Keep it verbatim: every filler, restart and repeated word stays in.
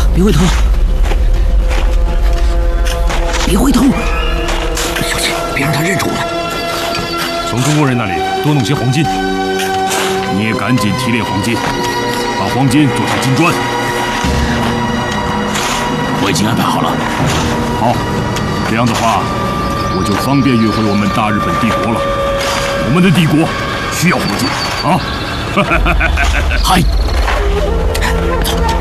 别回头，别回头，小心别让他认出我们。 从中国人那里多弄些黄金，你也赶紧提炼黄金，把黄金做成金砖。 我已经安排好了。 好，这样的话，我就方便运回我们大日本帝国了。我们的帝国需要黄金啊！嗨。